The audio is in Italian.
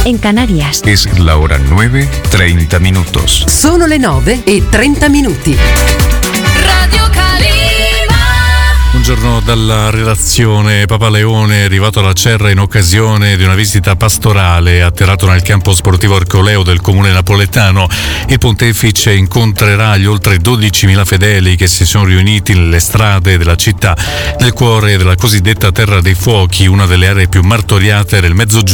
en Canarias. Es la hora 9:30 minutos. Sono le 9:30. Radio Calima. Buongiorno dalla redazione. Papa Leone è arrivato alla Cerra in occasione di una visita pastorale atterrato nel campo sportivo Arcoleo del comune napoletano. Il pontefice incontrerà gli oltre 12.000 fedeli che si sono riuniti nelle strade della città, nel cuore della cosiddetta Terra dei Fuochi, una delle aree più martoriate del Mezzogiorno